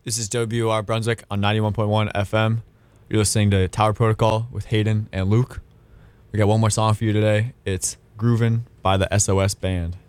This is WR Brunswick on 91.1 FM. You're listening to Tower Protocol with Hayden and Luke. We got one more song for you today. It's Groovin' by the SOS Band.